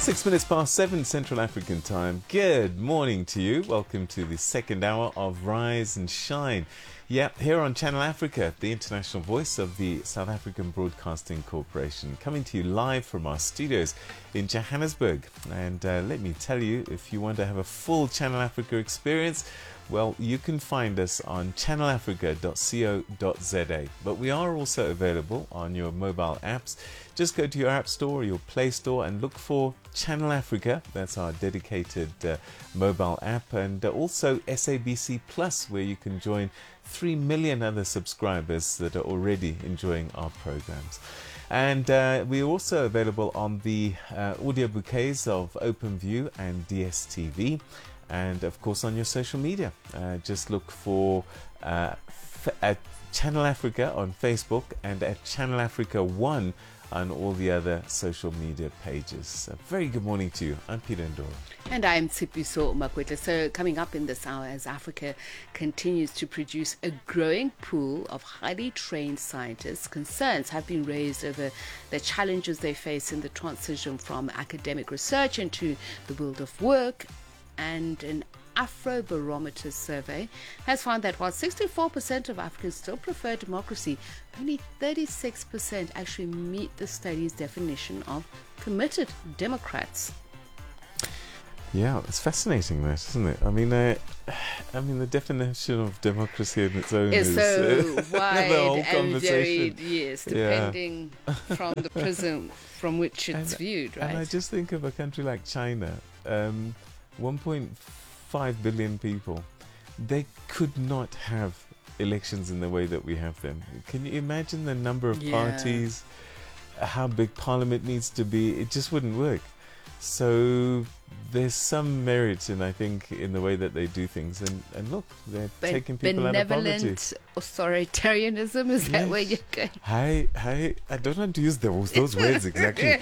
6 minutes past 7 Central African time. Good morning to you. Welcome to the second hour of Rise and Shine. Yeah, here on Channel Africa, the international voice of the South African Broadcasting Corporation, coming to you live from our studios in Johannesburg. And let me tell you, if you want to have a full Channel Africa experience, well, you can find us on channelafrica.co.za. But we are also available on your mobile apps. Just go to your App Store or your Play Store and look for Channel Africa. That's our dedicated mobile app. And also SABC Plus, where you can join 3 million other subscribers that are already enjoying our programs. And we're also available on the audio bouquets of OpenView and DSTV. And of course on your social media. Just look for at Channel Africa on Facebook and at Channel Africa 1 on all the other social media pages. A very good morning to you. I'm Peter Ndoro. And I'm Tsipiso Makwetla. So coming up in this hour, as Africa continues to produce a growing pool of highly trained scientists, concerns have been raised over the challenges they face in the transition from academic research into the world of work. And an Afrobarometer survey has found that while 64% of Africans still prefer democracy, only 36% actually meet the study's definition of committed Democrats. Yeah, it's fascinating, that, isn't it? I mean, the definition of democracy in its own is so wide the whole and varied, yes, depending from the prism from which it's viewed, right? And I just think of a country like China. 1.5 billion people, they could not have elections in the way that we have them. Can you imagine the number of parties, how big parliament needs to be? It just wouldn't work. So there's some merit in, I think, in the way that they do things. And look, they're taking people out of poverty. Benevolent authoritarianism, is that where you're going? I don't want to use those words exactly.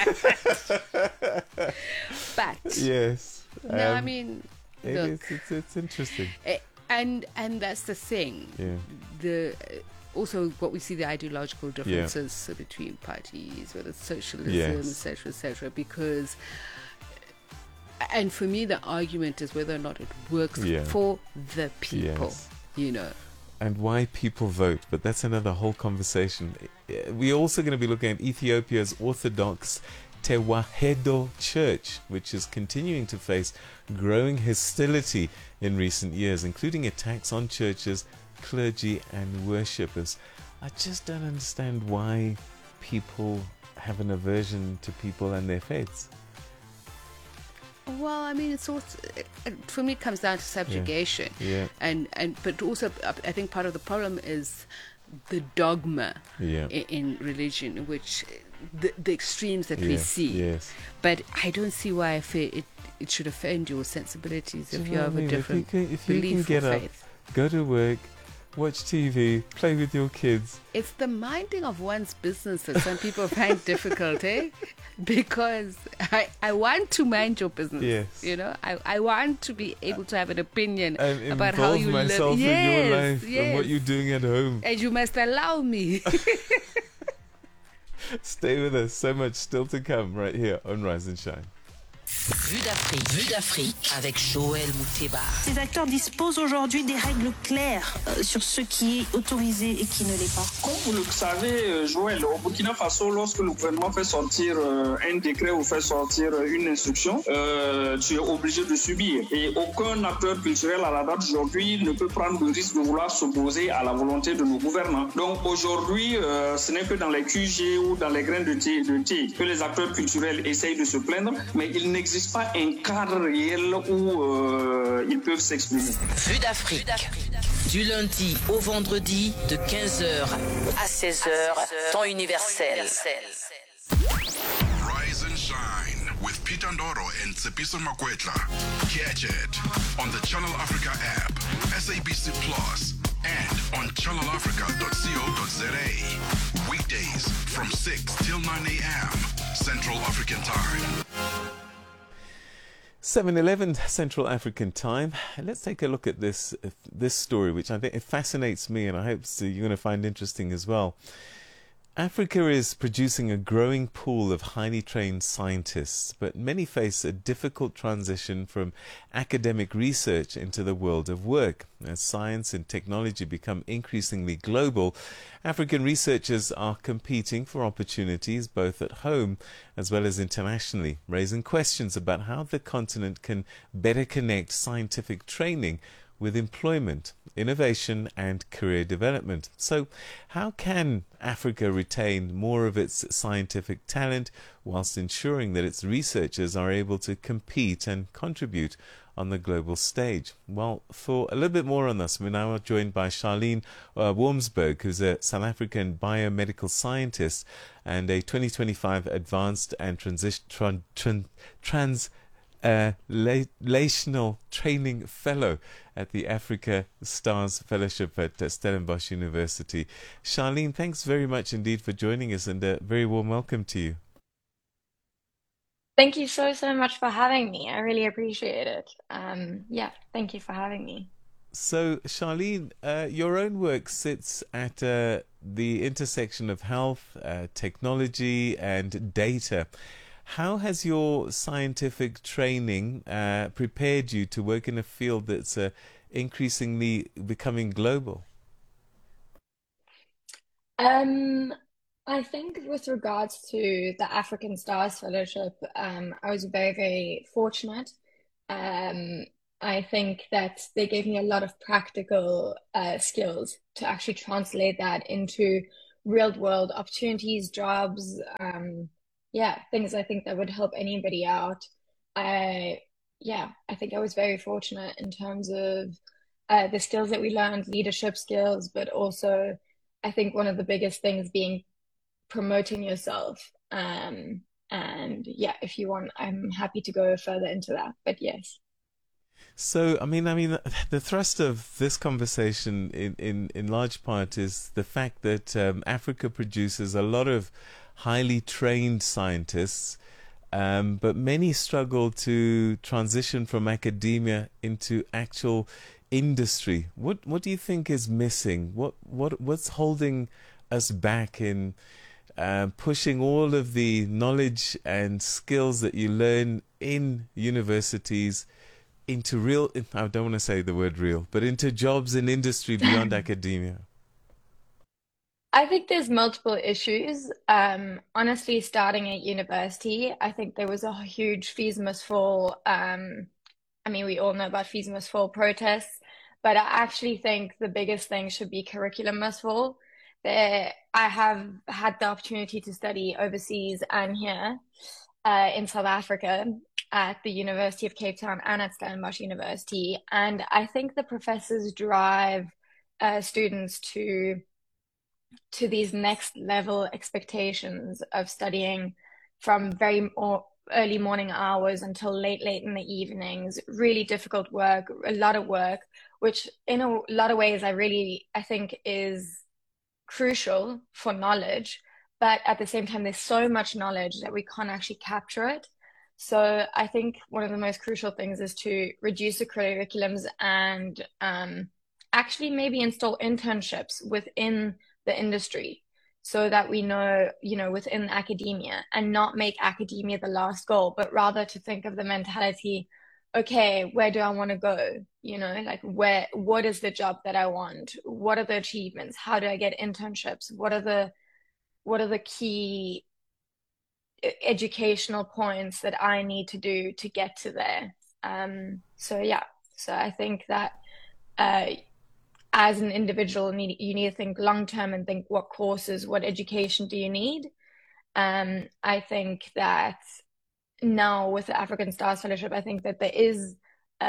But yes. No, I mean, look, it's interesting. And that's the thing. Yeah. Also, what we see, the ideological differences between parties, whether it's socialism, etc., because, and for me, the argument is whether or not it works for the people, you know. And why people vote, but that's another whole conversation. We're also going to be looking at Ethiopia's Orthodox Tewahedo Church, which is continuing to face growing hostility in recent years, including attacks on churches, clergy and worshippers. I just don't understand why people have an aversion to people and their faiths. Well, I mean, it's also, for me, it comes down to subjugation. But also, I think part of the problem is the dogma in religion, which the extremes that we see. Yes. But I don't see why it should offend your sensibilities if you have a different belief or faith. Go to work, watch TV, play with your kids. It's the minding of one's business that some people find difficult, because I want to mind your business. Yes. You know, I want to be able to have an opinion about how you live. Myself in your life and what you're doing at home. And you must allow me. Stay with us. So much still to come right here on Rise and Shine. Vue d'Afrique avec Joël Mouteba. Ces acteurs disposent aujourd'hui des règles claires sur ce qui est autorisé et qui ne l'est pas. Comme vous le savez, Joël, au Burkina Faso, lorsque le gouvernement fait sortir un décret ou fait sortir une instruction, tu es obligé de subir. Et aucun acteur culturel à la date d'aujourd'hui ne peut prendre le risque de vouloir s'opposer à la volonté de nos gouvernants. Donc aujourd'hui, ce n'est que dans les QG ou dans les grains de thé que les acteurs culturels essayent de se plaindre, mais il n'existe pas un cadre réel où ils peuvent s'exprimer. Vue d'Afrique, du lundi au vendredi de 15h à 16h, temps universel. Rise and Shine with Peter Ndoro and Tsipiso Makwetla. Catch it on the Channel Africa app, SABC Plus, and on channelafrica.co.za. Weekdays from 6 till 9 a.m. Central African Time. 7:11 Central African Time. And let's take a look at this story, which I think it fascinates me, and I hope you're going to find interesting as well. Africa is producing a growing pool of highly trained scientists, but many face a difficult transition from academic research into the world of work. As science and technology become increasingly global, African researchers are competing for opportunities both at home as well as internationally, raising questions about how the continent can better connect scientific training with employment, innovation and career development. So how can Africa retain more of its scientific talent whilst ensuring that its researchers are able to compete and contribute on the global stage? Well, for a little bit more on this, we're now joined by Charlene Wormsberg, who's a South African biomedical scientist and a 2025 Advanced and Translational Training Fellow at the Africa Stars Fellowship at Stellenbosch University. Charlene, thanks very much indeed for joining us, and a very warm welcome to you. Thank you so much for having me. I really appreciate it. Thank you for having me. So, Charlene, your own work sits at the intersection of health, technology, and data. How has your scientific training prepared you to work in a field that's increasingly becoming global? I think with regards to the African Stars Fellowship, I was very, very fortunate. I think that they gave me a lot of practical skills to actually translate that into real world opportunities, jobs, things I think that would help anybody out. I think I was very fortunate in terms of the skills that we learned, leadership skills, but also I think one of the biggest things being promoting yourself. If you want, I'm happy to go further into that, but yes. So, I mean, the thrust of this conversation in large part is the fact that Africa produces a lot of highly trained scientists, but many struggle to transition from academia into actual industry. What do you think is missing? What's holding us back in pushing all of the knowledge and skills that you learn in universities into real, I don't want to say the word real, but into jobs in industry beyond academia? I think there's multiple issues. Honestly, starting at university, I think there was a huge fees must fall. We all know about fees must fall protests, but I actually think the biggest thing should be curriculum must fall. I have had the opportunity to study overseas and here in South Africa at the University of Cape Town and at Stellenbosch University. And I think the professors drive students to these next level expectations of studying from very early morning hours until late in the evenings, really difficult work, a lot of work, which in a lot of ways I think is crucial for knowledge. But at the same time, there's so much knowledge that we can't actually capture it. So I think one of the most crucial things is to reduce the curriculums and actually maybe install internships within the industry so that we know, within academia, and not make academia the last goal, but rather to think of the mentality, okay, where do I want to go? What is the job that I want? What are the achievements? How do I get internships? What are the key educational points that I need to do to get to there? So I think that as an individual, you need to think long term and think what courses, what education do you need? I think that now with the African Stars Fellowship, I think that there is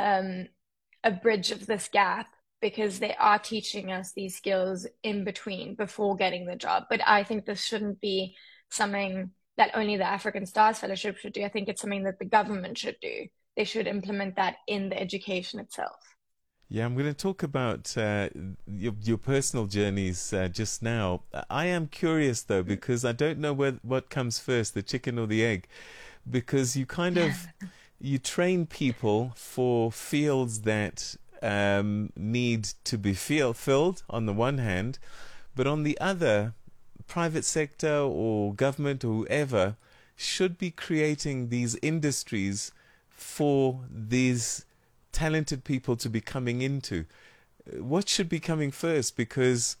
a bridge of this gap because they are teaching us these skills in between before getting the job. But I think this shouldn't be something that only the African Stars Fellowship should do. I think it's something that the government should do. They should implement that in the education itself. Yeah, I'm going to talk about your personal journeys just now. I am curious, though, because I don't know what comes first, the chicken or the egg, because you kind of you train people for fields that need to be filled on the one hand, but on the other, private sector or government or whoever should be creating these industries for these talented people to be coming into. What should be coming first? Because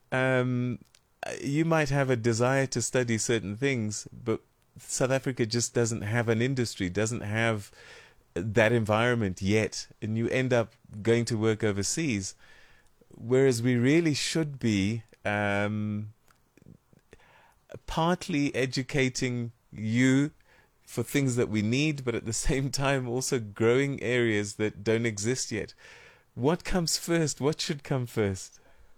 you might have a desire to study certain things, but South Africa just doesn't have an industry, doesn't have that environment yet, and you end up going to work overseas. Whereas we really should be partly educating you for things that we need, but at the same time also growing areas that don't exist yet. What comes first? What should come first?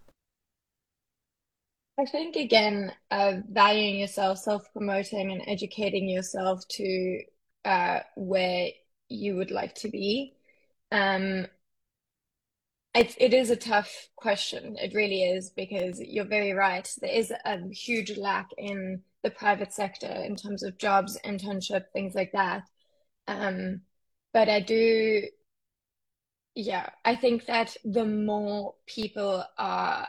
I think again, valuing yourself, self-promoting and educating yourself to where you would like to be. It is a tough question. It really is, because you're very right. There is a huge lack in the private sector in terms of jobs, internship, things like that. But I think that the more people are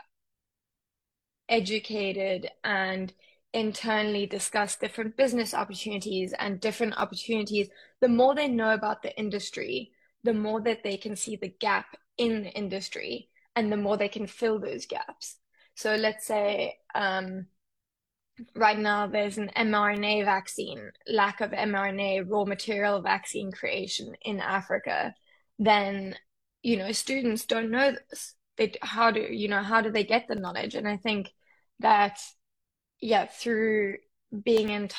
educated and internally discuss different business opportunities and different opportunities, the more they know about the industry, the more that they can see the gap in the industry and the more they can fill those gaps. So let's say right now there's an mRNA vaccine, lack of mRNA raw material vaccine creation in Africa. Then, students don't know this. How do they get the knowledge? And I think that, through being in